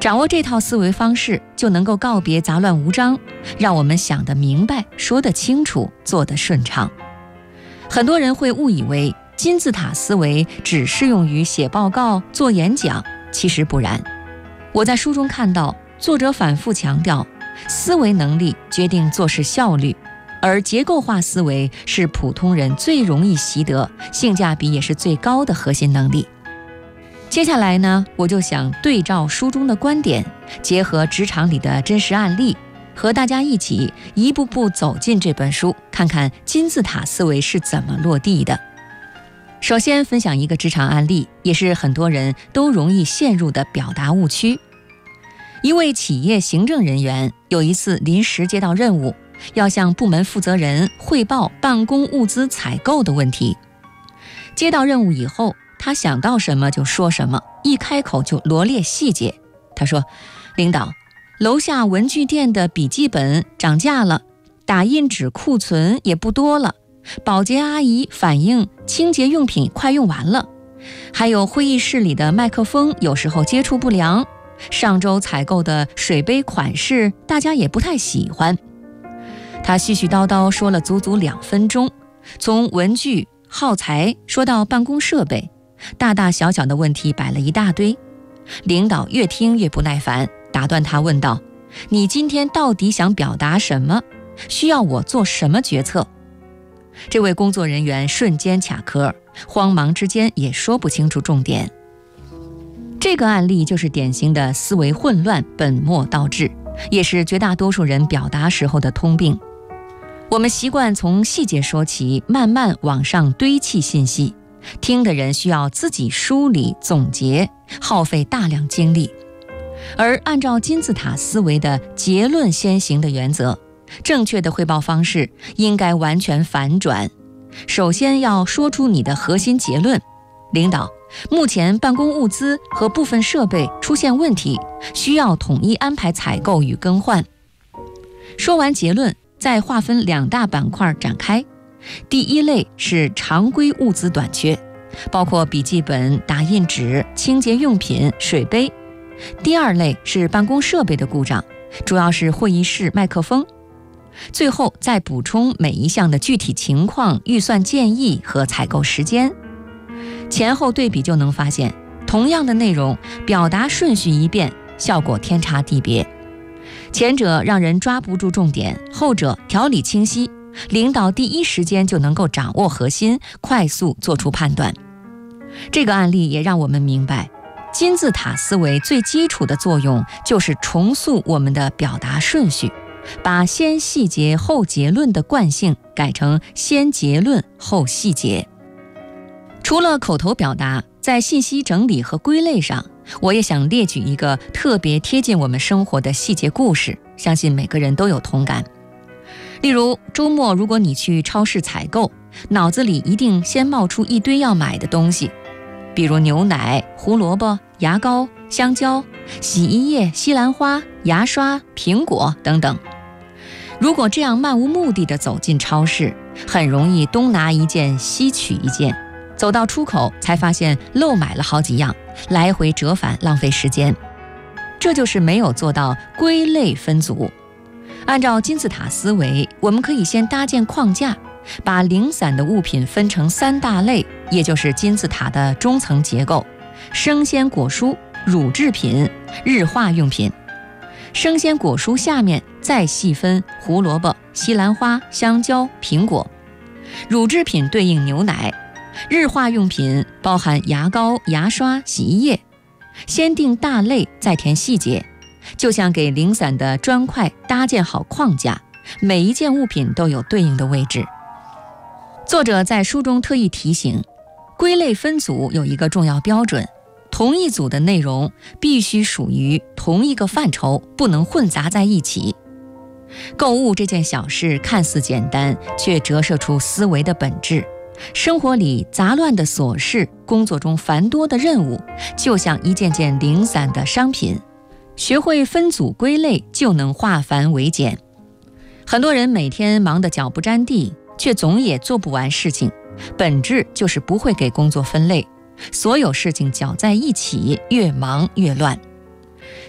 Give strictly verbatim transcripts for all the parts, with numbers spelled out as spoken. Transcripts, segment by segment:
掌握这套思维方式，就能够告别杂乱无章，让我们想得明白，说得清楚，做得顺畅。很多人会误以为金字塔思维只适用于写报告、做演讲，其实不然。我在书中看到，作者反复强调，思维能力决定做事效率，而结构化思维是普通人最容易习得、性价比也是最高的核心能力。接下来呢，我就想对照书中的观点，结合职场里的真实案例，和大家一起一步步走进这本书，看看金字塔思维是怎么落地的。首先分享一个职场案例，也是很多人都容易陷入的表达误区。一位企业行政人员有一次临时接到任务，要向部门负责人汇报办公物资采购的问题。接到任务以后，他想到什么就说什么，一开口就罗列细节。他说：领导，楼下文具店的笔记本涨价了，打印纸库存也不多了，保洁阿姨反映清洁用品快用完了，还有会议室里的麦克风有时候接触不良，上周采购的水杯款式大家也不太喜欢。他絮絮叨叨说了足足两分钟，从文具、耗材说到办公设备，大大小小的问题摆了一大堆。领导越听越不耐烦，打断他问道：你今天到底想表达什么？需要我做什么决策？这位工作人员瞬间卡壳，慌忙之间也说不清楚重点。这个案例就是典型的思维混乱、本末倒置，也是绝大多数人表达时候的通病。我们习惯从细节说起，慢慢往上堆砌信息，听的人需要自己梳理总结，耗费大量精力。而按照金字塔思维的结论先行的原则，正确的汇报方式应该完全反转。首先要说出你的核心结论：领导，目前办公物资和部分设备出现问题，需要统一安排采购与更换。说完结论，再划分两大板块展开。第一类是常规物资短缺，包括笔记本、打印纸、清洁用品、水杯。第二类是办公设备的故障，主要是会议室麦克风。最后再补充每一项的具体情况、预算建议和采购时间。前后对比就能发现，同样的内容，表达顺序一变，效果天差地别。前者让人抓不住重点，后者条理清晰，领导第一时间就能够掌握核心，快速做出判断。这个案例也让我们明白，金字塔思维最基础的作用就是重塑我们的表达顺序，把先细节后结论的惯性改成先结论后细节。除了口头表达，在信息整理和归类上，我也想列举一个特别贴近我们生活的细节故事，相信每个人都有同感。例如，周末如果你去超市采购，脑子里一定先冒出一堆要买的东西，比如牛奶、胡萝卜、牙膏、香蕉、洗衣液、西兰花、牙刷、苹果等等。如果这样漫无目的地走进超市，很容易东拿一件西取一件，走到出口才发现漏买了好几样，来回折返浪费时间。这就是没有做到归类分组。按照金字塔思维，我们可以先搭建框架，把零散的物品分成三大类，也就是金字塔的中层结构：生鲜果蔬、乳制品、日化用品。生鲜果蔬下面再细分胡萝卜、西兰花、香蕉、苹果。乳制品对应牛奶，日化用品包含牙膏、牙刷、洗衣液。先定大类，再填细节，就像给零散的砖块搭建好框架，每一件物品都有对应的位置。作者在书中特意提醒，归类分组有一个重要标准，同一组的内容必须属于同一个范畴，不能混杂在一起。购物这件小事看似简单，却折射出思维的本质。生活里杂乱的琐事，工作中繁多的任务，就像一件件零散的商品，学会分组归类，就能化繁为简。很多人每天忙得脚不沾地，却总也做不完事情，本质就是不会给工作分类，所有事情搅在一起，越忙越乱。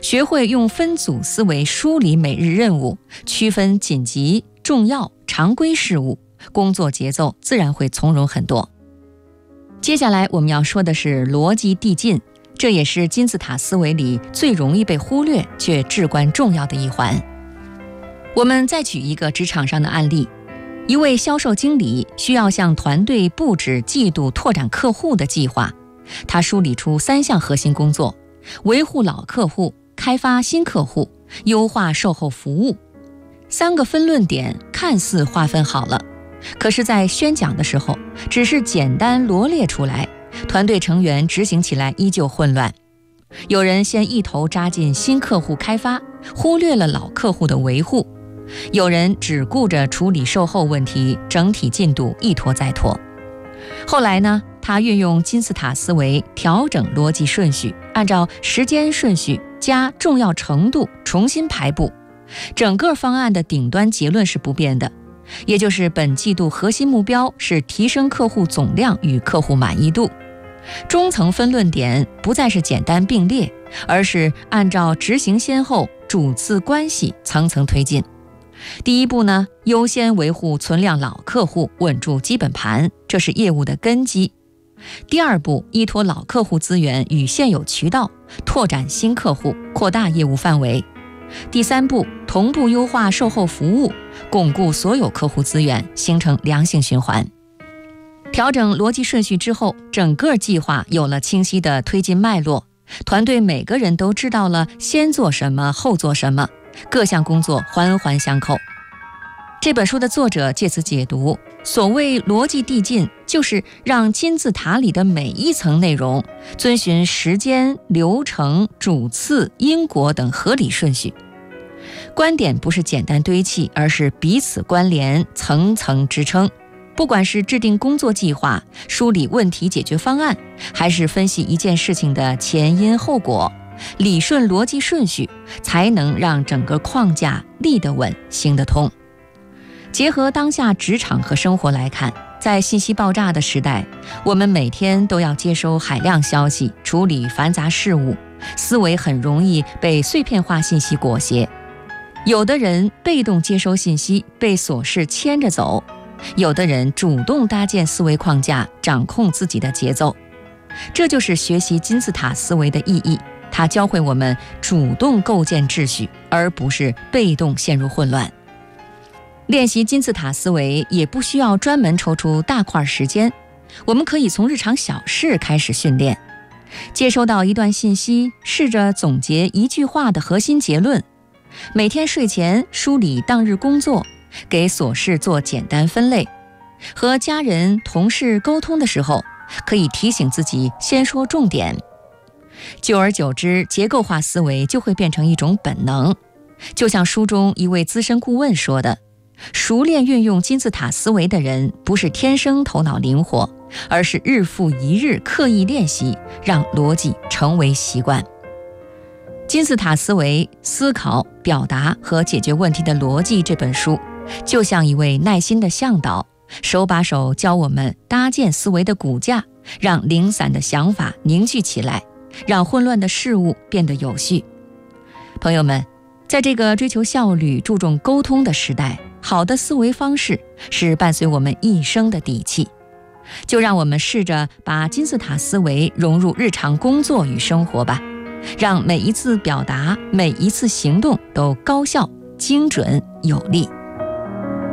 学会用分组思维梳理每日任务，区分紧急、重要、常规事务，工作节奏自然会从容很多。接下来我们要说的是逻辑递进，这也是金字塔思维里最容易被忽略却至关重要的一环。我们再举一个职场上的案例，一位销售经理需要向团队布置季度拓展客户的计划，他梳理出三项核心工作：维护老客户、开发新客户、优化售后服务。三个分论点看似划分好了，可是在宣讲的时候只是简单罗列出来，团队成员执行起来依旧混乱。有人先一头扎进新客户开发，忽略了老客户的维护；有人只顾着处理售后问题，整体进度一拖再拖。后来呢，他运用金字塔思维调整逻辑顺序，按照时间顺序加重要程度重新排布，整个方案的顶端结论是不变的，也就是本季度核心目标是提升客户总量与客户满意度。中层分论点不再是简单并列，而是按照执行先后、主次关系层层推进。第一步呢，优先维护存量老客户，稳住基本盘，这是业务的根基。第二步，依托老客户资源与现有渠道，拓展新客户，扩大业务范围。第三步，同步优化售后服务，巩固所有客户资源，形成良性循环。调整逻辑顺序之后，整个计划有了清晰的推进脉络，团队每个人都知道了先做什么，后做什么，各项工作环环相扣。这本书的作者借此解读，所谓逻辑递进，就是让金字塔里的每一层内容遵循时间、流程、主次、因果等合理顺序。观点不是简单堆砌，而是彼此关联，层层支撑。不管是制定工作计划、梳理问题解决方案，还是分析一件事情的前因后果，理顺逻辑顺序，才能让整个框架立得稳、行得通。结合当下职场和生活来看，在信息爆炸的时代，我们每天都要接收海量消息，处理繁杂事务，思维很容易被碎片化信息裹挟。有的人被动接收信息，被琐事牵着走；有的人主动搭建思维框架，掌控自己的节奏。这就是学习金字塔思维的意义，它教会我们主动构建秩序，而不是被动陷入混乱。练习金字塔思维也不需要专门抽出大块时间，我们可以从日常小事开始训练。接收到一段信息，试着总结一句话的核心结论。每天睡前梳理当日工作，给琐事做简单分类。和家人、同事沟通的时候，可以提醒自己先说重点。久而久之，结构化思维就会变成一种本能。就像书中一位资深顾问说的，熟练运用金字塔思维的人，不是天生头脑灵活，而是日复一日刻意练习，让逻辑成为习惯。金字塔思维思考、表达和解决问题的逻辑这本书，就像一位耐心的向导，手把手教我们搭建思维的骨架，让零散的想法凝聚起来，让混乱的事物变得有序。朋友们，在这个追求效率、注重沟通的时代，好的思维方式是伴随我们一生的底气。就让我们试着把金字塔思维融入日常工作与生活吧，让每一次表达、每一次行动都高效、精准、有力。